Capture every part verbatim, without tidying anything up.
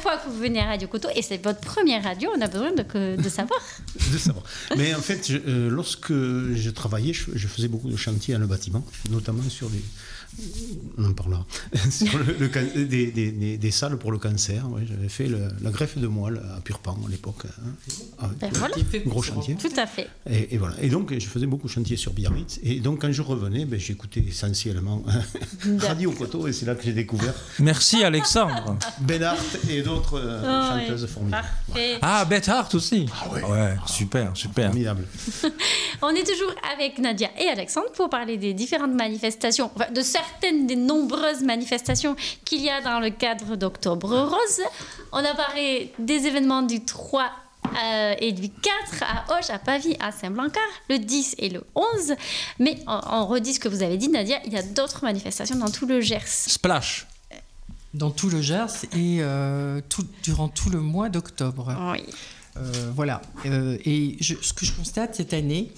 fois que vous venez à Radio Coteau, et c'est votre première radio, on a besoin de, de savoir. De savoir. Mais en fait, je, euh, lorsque je travaillais, je, je faisais beaucoup de chantiers à le bâtiment, notamment sur des... On en parlera. sur le, le, des, des, des, des salles pour le cancer. Ouais, j'avais fait le, la greffe de moelle à Purpan à l'époque. Hein, ben voilà. Gros chantier. Tout à fait. Et, et voilà. Et donc, je faisais beaucoup de chantiers sur Biarritz. Et donc, quand je revenais, ben, j'écoutais essentiellement Radio Coteau, et c'est là que j'ai découvert. Merci Alexandre. Ben Hart et d'autres euh, oh, chanteuses oui. formidables. Parfait. Ah, Beth Hart aussi. Ah ouais. Ouais, super, super. Formidable. On est toujours avec Nadia et Alexandre pour parler des différentes manifestations, enfin, de certaines des nombreuses manifestations qu'il y a dans le cadre d'Octobre Rose. On a parlé des événements du trois euh, et du quatre à Auch, à Pavie, à Saint-Blancard, le dix et le onze. Mais on, on redit ce que vous avez dit, Nadia, il y a d'autres manifestations dans tout le Gers. Splash. Dans tout le Gers et euh, tout, durant tout le mois d'octobre. Oui. Euh, voilà. Euh, et je, ce que je constate cette année,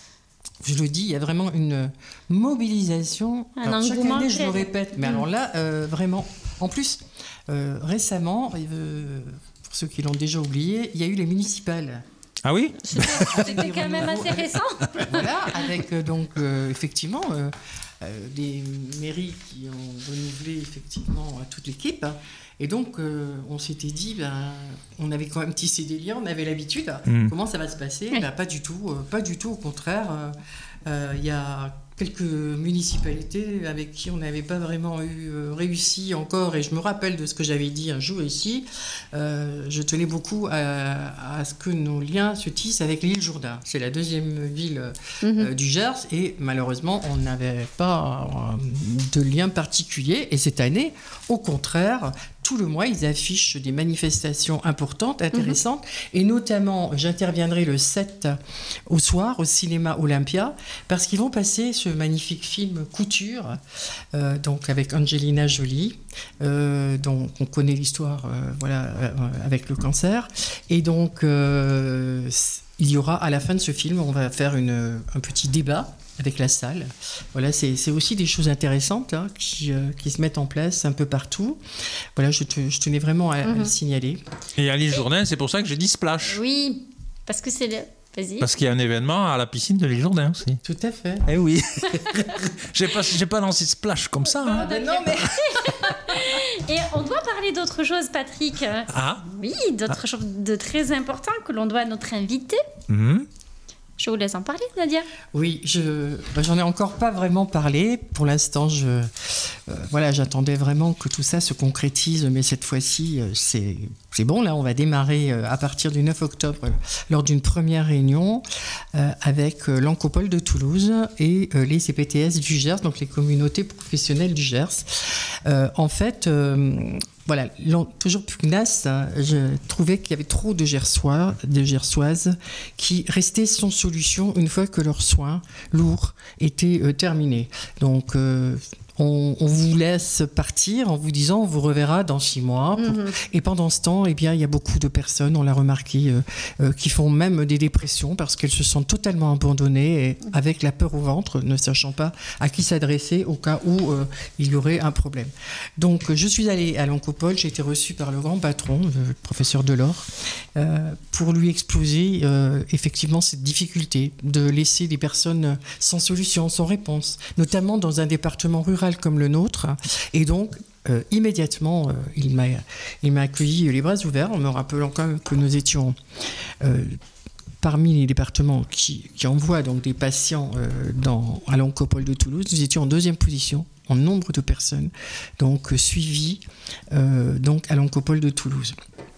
je le dis, il y a vraiment une mobilisation. Un alors, chaque engouement année, je très- le répète, mais Mm. alors là, euh, vraiment. En plus, euh, récemment, euh, pour ceux qui l'ont déjà oublié, il y a eu les municipales. Ah oui? C'était c'était quand même assez récent. Voilà, avec euh, donc euh, effectivement euh, euh, des mairies qui ont renouvelé effectivement euh, toute l'équipe. Et donc, euh, on s'était dit, ben, on avait quand même tissé des liens, on avait l'habitude. Mm. Comment ça va se passer? Oui. Ben, pas du tout, euh, pas du tout. Au contraire, euh, euh, il y a quelques municipalités avec qui on n'avait pas vraiment eu euh, réussi encore. Et je me rappelle de ce que j'avais dit un jour ici. Euh, je tenais beaucoup à, à ce que nos liens se tissent avec l'île Jourdain. C'est la deuxième ville euh, du Gers. Et malheureusement, on n'avait pas euh, de lien particulier. Et cette année, au contraire, tout le mois, ils affichent des manifestations importantes, intéressantes. Et notamment, j'interviendrai le sept au soir au cinéma Olympia parce qu'ils vont passer ce magnifique film Couture, euh, donc avec Angelina Jolie, euh, dont on connaît l'histoire euh, voilà, euh, avec le cancer. Et donc, euh, il y aura à la fin de ce film, on va faire une, un petit débat avec la salle. Voilà, c'est, c'est aussi des choses intéressantes hein, qui, euh, qui se mettent en place un peu partout. Voilà, je, te, je tenais vraiment à, à le signaler. Et à l'île Jourdain, c'est pour ça que j'ai dit Splash. Oui, parce que c'est le... Vas-y. Parce qu'il y a un événement à la piscine de l'île Jourdain aussi. Tout à fait. Eh oui. j'ai pas, j'ai pas lancé Splash comme ça. Hein. Ah ben non, mais... Et on doit parler d'autre chose, Patrick. Ah. Oui, d'autre chose de très important que l'on doit à notre invité. Mhm. Je vous laisse en parler, Nadia. Oui, je, ben, j'en ai encore pas vraiment parlé. Pour l'instant, je, euh, voilà, j'attendais vraiment que tout ça se concrétise, mais cette fois-ci, euh, c'est, c'est bon. Là, on va démarrer euh, à partir du neuf octobre euh, lors d'une première réunion euh, avec euh, l'Ancopole de Toulouse et euh, les C P T S du Gers, donc les communautés professionnelles du Gers. Euh, en fait, euh, voilà, toujours pugnace, je trouvais qu'il y avait trop de Gersois, de Gersoises qui restaient sans solution une fois que leurs soins lourds étaient euh, terminés. Donc, euh, on, on vous laisse partir en vous disant on vous reverra dans six mois. Pour... Mm-hmm. Et pendant ce temps, eh bien, il y a beaucoup de personnes, on l'a remarqué, euh, euh, qui font même des dépressions parce qu'elles se sentent totalement abandonnées et avec la peur au ventre, ne sachant pas à qui s'adresser au cas où euh, il y aurait un problème. Donc, je suis allée à l'Ancopole, j'ai été reçue par le grand patron, le professeur Delors, euh, pour lui exposer euh, effectivement cette difficulté de laisser des personnes sans solution, sans réponse, notamment dans un département rural comme le nôtre. Et donc, euh, immédiatement, euh, il, m'a, il m'a accueilli les bras ouverts en me rappelant quand même que nous étions euh, parmi les départements qui, qui envoient donc des patients euh, dans, à l'Oncopole de Toulouse. Nous étions en deuxième position en nombre de personnes donc, euh, suivies euh, donc, à l'Oncopole de Toulouse.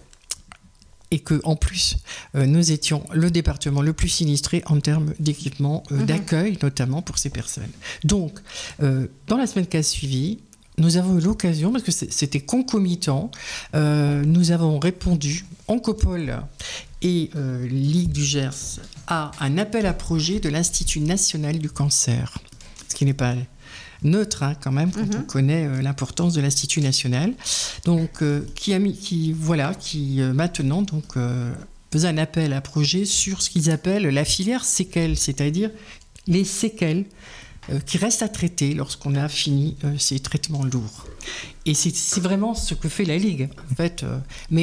Et qu'en plus, euh, nous étions le département le plus sinistré en termes d'équipement, euh, mmh. d'accueil, notamment pour ces personnes. Donc, euh, dans la semaine qui a suivi, nous avons eu l'occasion, parce que c'était concomitant, euh, nous avons répondu, Oncopole et euh, Ligue du Gers, à un appel à projet de l'Institut national du cancer, ce qui n'est pas neutre hein, quand même quand mmh. on connaît euh, l'importance de l'Institut national, donc euh, qui a mis, qui voilà, qui euh, maintenant donc euh, faisait un appel à projet sur ce qu'ils appellent la filière séquelles, c'est-à-dire les séquelles euh, qui restent à traiter lorsqu'on a fini euh, ces traitements lourds. Et c'est, c'est vraiment ce que fait la Ligue en fait, euh, mais